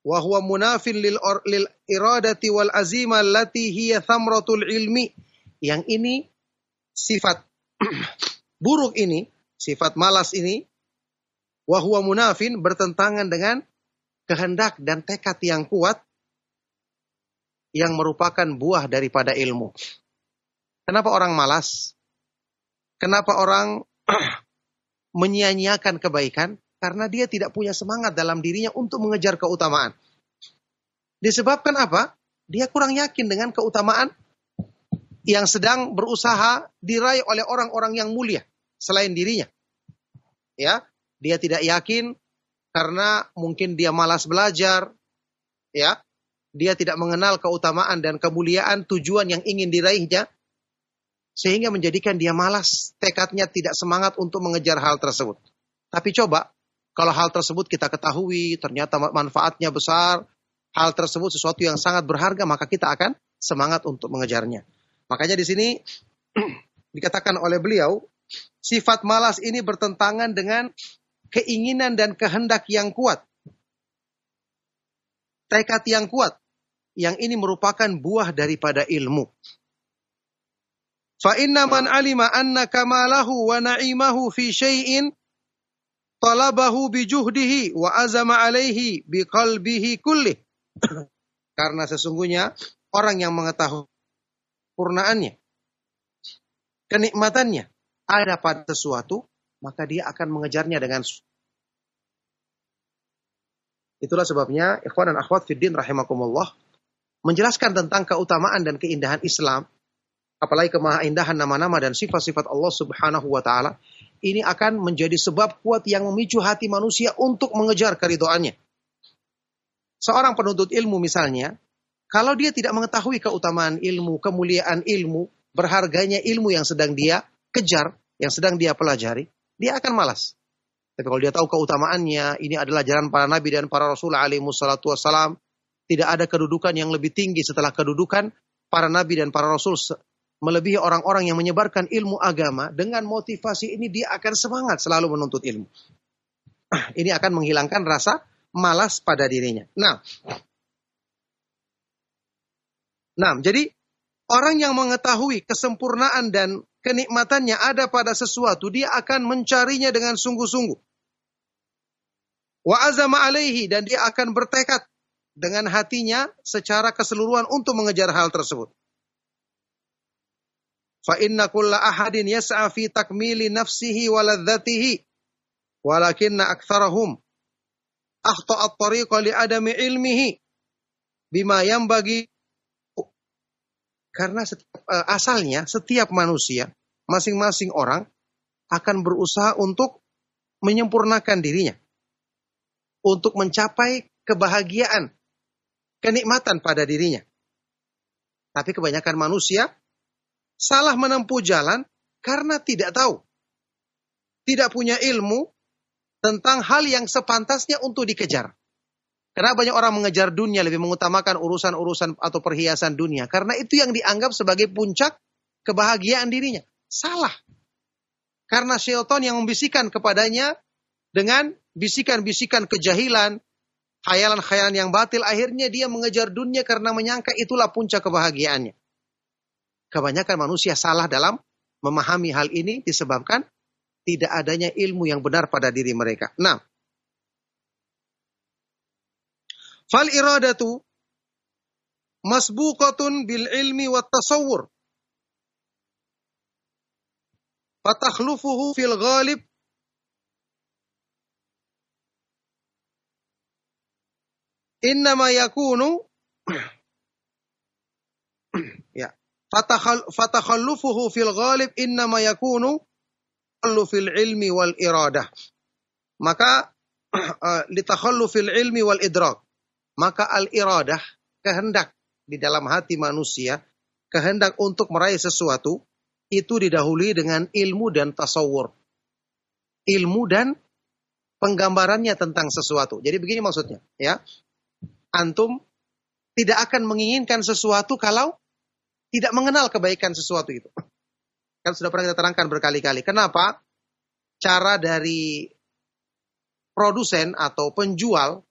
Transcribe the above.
wa huwa munafin lil iradati wal azimah allati hiya thamratul ilmi. Yang ini sifat buruk ini, sifat malas ini, wa huwa munafin, bertentangan dengan kehendak dan tekad yang kuat yang merupakan buah daripada ilmu. Kenapa orang malas? Kenapa orang menyia-nyiakan kebaikan? Karena dia tidak punya semangat dalam dirinya untuk mengejar keutamaan. Disebabkan apa? Dia kurang yakin dengan keutamaan yang sedang berusaha diraih oleh orang-orang yang mulia selain dirinya. Ya, dia tidak yakin karena mungkin dia malas belajar, ya. Dia tidak mengenal keutamaan dan kemuliaan tujuan yang ingin diraihnya, sehingga menjadikan dia malas, tekadnya tidak semangat untuk mengejar hal tersebut. Tapi coba, kalau hal tersebut kita ketahui, ternyata manfaatnya besar, hal tersebut sesuatu yang sangat berharga, maka kita akan semangat untuk mengejarnya. Makanya di sini dikatakan oleh beliau, sifat malas ini bertentangan dengan keinginan dan kehendak yang kuat. Tekad yang kuat. Yang ini merupakan buah daripada ilmu. Fa inna man alima anna kamalahu wa na'imahu fi syai'in talabahu bijuhdihi wa azama alaihi biqalbihi kullih. Karena sesungguhnya orang yang mengetahui purnaannya, kenikmatannya ada pada sesuatu, maka dia akan mengejarnya dengan. Itulah sebabnya ikhwan dan akhwat fiddin rahimakumullah, menjelaskan tentang keutamaan dan keindahan Islam, apalagi kemahaindahan nama-nama dan sifat-sifat Allah Subhanahu wa taala, ini akan menjadi sebab kuat yang memicu hati manusia untuk mengejar keridhaannya. Seorang penuntut ilmu misalnya, kalau dia tidak mengetahui keutamaan ilmu, kemuliaan ilmu, berharganya ilmu yang sedang dia kejar, yang sedang dia pelajari, dia akan malas. Tapi kalau dia tahu keutamaannya, ini adalah jalan para nabi dan para rasul alaihi wassalatu wassalam, tidak ada kedudukan yang lebih tinggi setelah kedudukan para nabi dan para rasul, melebihi orang-orang yang menyebarkan ilmu agama. Dengan motivasi ini dia akan semangat selalu menuntut ilmu. Ini akan menghilangkan rasa malas pada dirinya. Nah, jadi orang yang mengetahui kesempurnaan dan kenikmatannya ada pada sesuatu, dia akan mencarinya dengan sungguh-sungguh. Wa azama alaihi, dan dia akan bertekad dengan hatinya secara keseluruhan untuk mengejar hal tersebut. Fa inna kulla ahadin yas'a fi takmili nafsihi wa ladzatihi walakinna aktsarahum akhta'a at-tariqa li adami ilmihi bima yanbaghi. Karena asalnya setiap manusia, masing-masing orang akan berusaha untuk menyempurnakan dirinya, untuk mencapai kebahagiaan, kenikmatan pada dirinya. Tapi kebanyakan manusia salah menempuh jalan karena tidak tahu, tidak punya ilmu tentang hal yang sepantasnya untuk dikejar. Karena banyak orang mengejar dunia, lebih mengutamakan urusan-urusan atau perhiasan dunia. Karena itu yang dianggap sebagai puncak kebahagiaan dirinya. Salah. Karena syaitan yang membisikkan kepadanya dengan bisikan-bisikan kejahilan, khayalan-khayalan yang batil, akhirnya dia mengejar dunia karena menyangka itulah puncak kebahagiaannya. Kebanyakan manusia salah dalam memahami hal ini disebabkan tidak adanya ilmu yang benar pada diri mereka. Nah, fal iradatu masbuqatun bil ilmi wat tasawwur. Fatakhlufuhu fil ghalib innama yakunu ya fatakhallufuhu fil ghalib innama yakunu fil ilmi wal iradah. Maka litakhallufil ilmi wal idrak. Maka al-iradah, kehendak di dalam hati manusia, kehendak untuk meraih sesuatu, itu didahului dengan ilmu dan tasawur. Ilmu dan penggambarannya tentang sesuatu. Jadi begini maksudnya, ya. Antum tidak akan menginginkan sesuatu kalau tidak mengenal kebaikan sesuatu itu. Kan sudah pernah kita terangkan berkali-kali. Kenapa? Cara dari produsen atau penjual